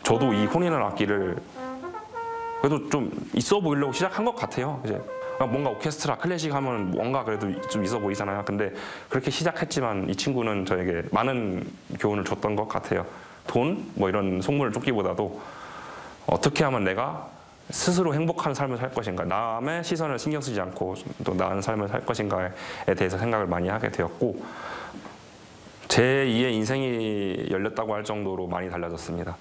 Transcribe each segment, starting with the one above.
저도 이 혼인을 악기를 그래도 좀 있어 보이려고 시작한 것 같아요. 이제 뭔가 오케스트라, 클래식 하면 뭔가 그래도 좀 있어 보이잖아요. 근데 그렇게 시작했지만 이 친구는 저에게 많은 교훈을 줬던 것 같아요. 돈, 뭐 이런 속물을 쫓기보다도 어떻게 하면 내가 스스로 행복한 삶을 살 것인가, 남의 시선을 신경 쓰지 않고 또 나은 삶을 살 것인가에 대해서 생각을 많이 하게 되었고, 제2의 인생이 열렸다고 할 정도로 많이 달라졌습니다.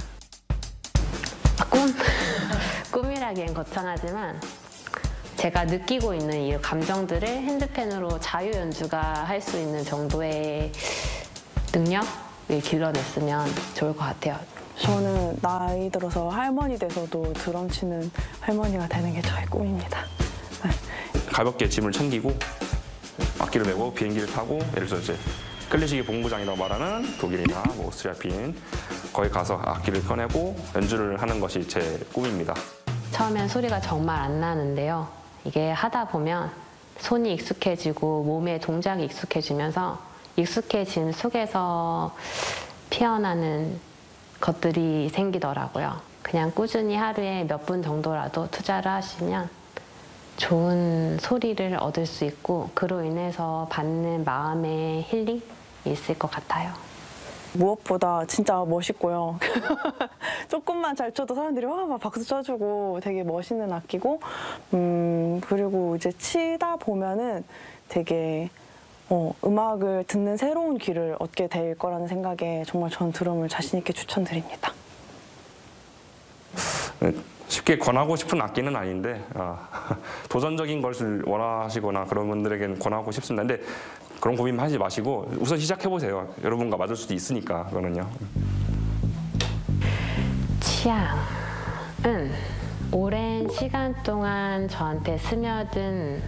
꿈이라기엔 거창하지만 제가 느끼고 있는 이 감정들을 핸드펜으로 자유 연주가 할 수 있는 정도의 능력을 길러냈으면 좋을 것 같아요. 저는 나이 들어서 할머니 돼서도 드럼 치는 할머니가 되는 게 저의 꿈입니다. 가볍게 짐을 챙기고 악기를 메고 비행기를 타고, 예를 들어서 이제 클래식의 본부장이라고 말하는 독일이나 뭐 오스트리아, 빈 거기 가서 악기를 꺼내고 연주를 하는 것이 제 꿈입니다. 처음엔 소리가 정말 안 나는데요. 이게 하다 보면 손이 익숙해지고 몸의 동작이 익숙해지면서 익숙해진 속에서 피어나는 것들이 생기더라고요. 그냥 꾸준히 하루에 몇 분 정도라도 투자를 하시면 좋은 소리를 얻을 수 있고 그로 인해서 받는 마음의 힐링이 있을 것 같아요. 무엇보다 진짜 멋있고요. 조금만 잘 쳐도 사람들이 와 막 박수 쳐주고 되게 멋있는 악기고, 그리고 이제 치다 보면은 되게 음악을 듣는 새로운 귀를 얻게 될 거라는 생각에 정말 전 드럼을 자신 있게 추천드립니다. 쉽게 권하고 싶은 악기는 아닌데 도전적인 것을 원하시거나 그런 분들에게는 권하고 싶습니다. 근데 그런 고민하지 마시고 우선 시작해보세요. 여러분과 맞을 수도 있으니까. 그거는요. 취향은 오랜 시간 동안 저한테 스며든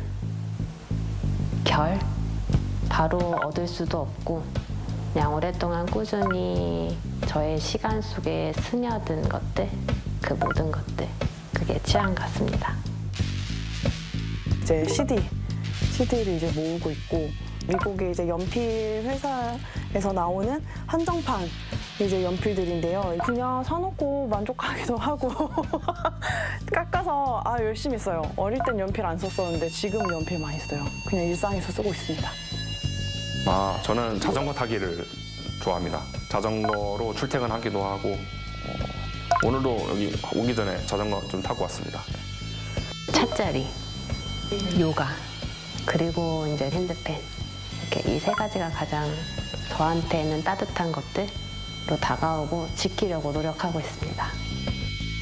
결? 바로 얻을 수도 없고 그냥 오랫동안 꾸준히 저의 시간 속에 스며든 것들, 그 모든 것들, 그게 취향 같습니다. 이제 CD를 이제 모으고 있고, 미국의 이제 연필 회사에서 나오는 한정판 이제 연필들인데요. 그냥 사놓고 만족하기도 하고 깎아서 열심히 써요. 어릴 땐 연필 안 썼었는데 지금 연필 많이 써요. 그냥 일상에서 쓰고 있습니다. 저는 자전거 타기를 좋아합니다. 자전거로 출퇴근하기도 하고 오늘도 여기 오기 전에 자전거 좀 타고 왔습니다. 찻자리, 요가, 그리고 이제 핸드펜, 이렇게 이 세 가지가 가장 저한테는 따뜻한 것들로 다가오고 지키려고 노력하고 있습니다.